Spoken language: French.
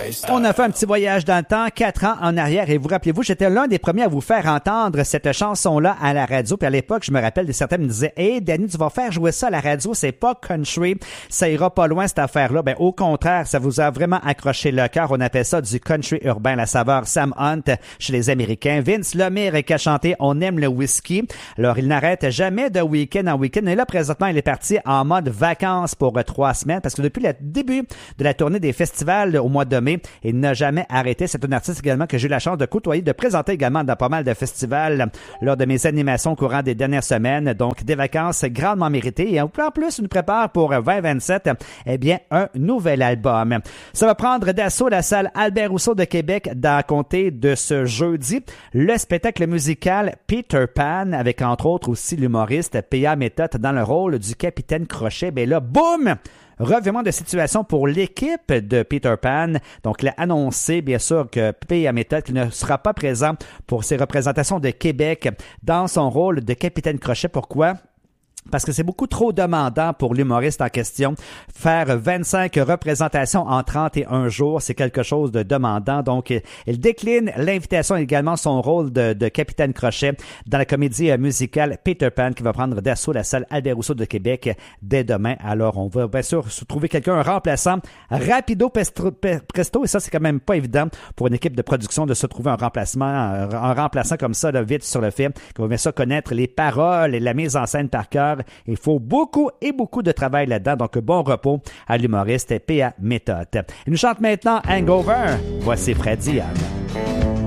On a fait un petit voyage dans le temps, 4 ans en arrière, et vous rappelez-vous, j'étais l'un des premiers à vous faire entendre cette chanson-là à la radio, puis à l'époque, je me rappelle, certains me disaient « Hey, Danny, tu vas faire jouer ça à la radio, c'est pas country, ça ira pas loin cette affaire-là. » Ben, au contraire, ça vous a vraiment accroché le cœur, on appelle ça du country urbain, la saveur Sam Hunt chez les Américains. Vince Lemire qui a chanté « On aime le whisky ». Alors, il n'arrête jamais de week-end en week-end, et là, présentement, il est parti en mode vacances pour 3 semaines, parce que depuis le début de la tournée des festivals au mois de mai, il n'a jamais arrêté. C'est un artiste également que j'ai eu la chance de côtoyer, de présenter également dans pas mal de festivals lors de mes animations au courant des dernières semaines. Donc, des vacances grandement méritées. Et en plus, il nous prépare pour 2027, eh bien, un nouvel album. Ça va prendre d'assaut la salle Albert Rousseau de Québec dans compter de ce jeudi. Le spectacle musical Peter Pan, avec entre autres aussi l'humoriste P.A. Méthode dans le rôle du capitaine Crochet. Ben là, boum! Revirement de situation pour l'équipe de Peter Pan. Donc, il a annoncé, bien sûr, que P.A. Méthode qu'il ne sera pas présent pour ses représentations de Québec dans son rôle de capitaine Crochet. Pourquoi? Parce que c'est beaucoup trop demandant pour l'humoriste en question. Faire 25 représentations en 31 jours, c'est quelque chose de demandant. Donc, il décline l'invitation et également son rôle de capitaine Crochet dans la comédie musicale Peter Pan qui va prendre d'assaut la salle Albert Rousseau de Québec dès demain. Alors, on va bien sûr se trouver quelqu'un, un remplaçant rapido presto. Et ça, c'est quand même pas évident pour une équipe de production de se trouver un remplaçant comme ça, là, vite sur le film, qui va bien sûr connaître les paroles et la mise en scène par cœur. Il faut beaucoup de travail là-dedans. Donc, bon repos à l'humoriste P.A. Méthode. Il nous chante maintenant Hangover. Voici Fred Diane.